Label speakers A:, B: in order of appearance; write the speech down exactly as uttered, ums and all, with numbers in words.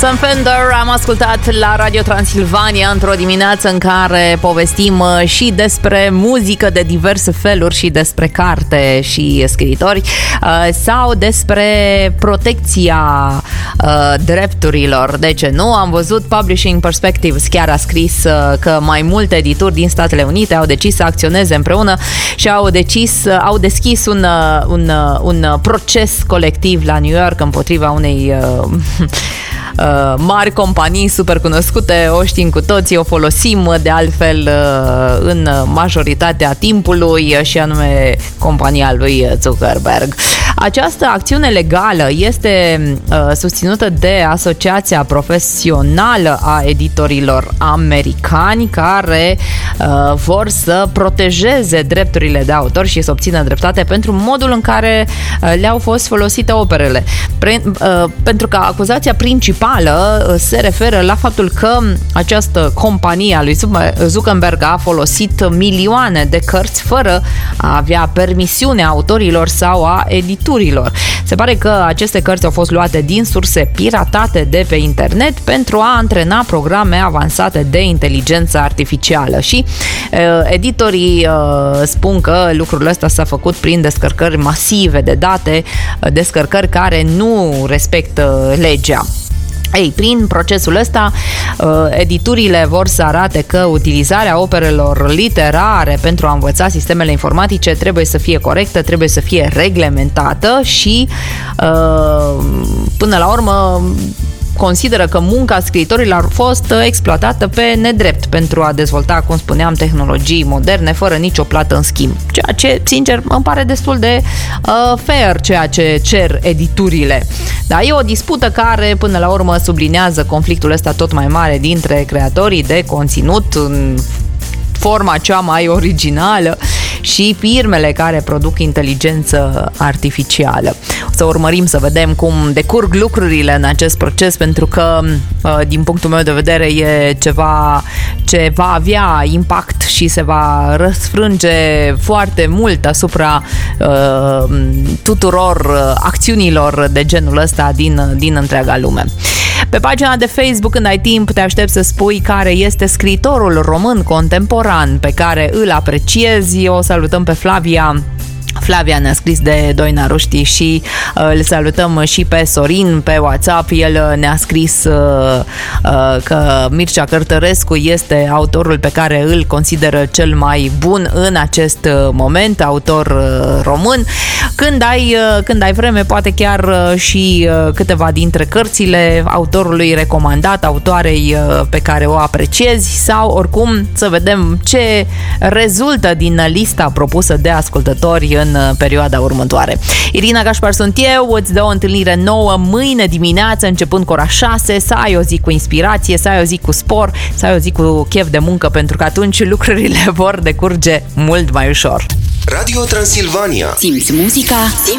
A: Sam Fender am ascultat la Radio Transilvania într-o dimineață în care povestim și despre muzică de diverse feluri și despre carte și scriitori sau despre protecția drepturilor. De ce nu? Am văzut Publishing Perspectives chiar a scris că mai multe edituri din Statele Unite au decis să acționeze împreună și au decis, au deschis un, un, un proces colectiv la New York împotriva unei Uh, mari companii super cunoscute, o știm cu toții, o folosim de altfel uh, în majoritatea timpului, și anume compania lui Zuckerberg. Această acțiune legală este uh, susținută de Asociația Profesională a Editorilor Americani, care uh, vor să protejeze drepturile de autor și să obțină dreptate pentru modul în care uh, le-au fost folosite operele. Pre- uh, pentru că acuzația principală se referă la faptul că această companie a lui Zuckerberg a folosit milioane de cărți fără a avea permisiunea autorilor sau a editurilor. Se pare că aceste cărți au fost luate din surse piratate de pe internet pentru a antrena programe avansate de inteligență artificială și uh, editorii uh, spun că lucrul ăsta s-a făcut prin descărcări masive de date, uh, descărcări care nu respectă legea. Ei, prin procesul ăsta, editurile vor să arate că utilizarea operelor literare pentru a învăța sistemele informatice trebuie să fie corectă, trebuie să fie reglementată și, până la urmă, consideră că munca scriitorilor a fost exploatată pe nedrept pentru a dezvolta, cum spuneam, tehnologii moderne fără nicio plată în schimb. Ceea ce, sincer, îmi pare destul de uh, fair ceea ce cer editurile. Dar e o dispută care, până la urmă, sublinează conflictul ăsta tot mai mare dintre creatorii de conținut în forma cea mai originală și firmele care produc inteligență artificială. O să urmărim să vedem cum decurg lucrurile în acest proces, pentru că, din punctul meu de vedere, e ceva ce va avea impact și se va răsfrânge foarte mult asupra uh, tuturor acțiunilor de genul ăsta din, din întreaga lume. Pe pagina de Facebook, când ai timp, te aștept să spui care este scriitorul român contemporan pe care îl apreciezi. O salutăm pe Flavia. Flavia ne-a scris de Doina Ruștii și uh, îl salutăm și pe Sorin pe WhatsApp. El ne-a scris uh, uh, că Mircea Cărtărescu este autorul pe care îl consideră cel mai bun în acest moment, autor uh, român. Când ai, uh, când ai vreme, poate chiar uh, și uh, câteva dintre cărțile autorului recomandat, autoarei uh, pe care o apreciezi, sau oricum să vedem ce rezultă din lista propusă de ascultători în perioada următoare. Irina Gașpar sunt eu, îți dau o întâlnire nouă mâine dimineață, începând cu ora șase, să ai o zi cu inspirație, să ai o zi cu spor, să ai o zi cu chef de muncă, pentru că atunci lucrurile vor decurge mult mai ușor.
B: Radio Transilvania.
C: Simți muzica, simți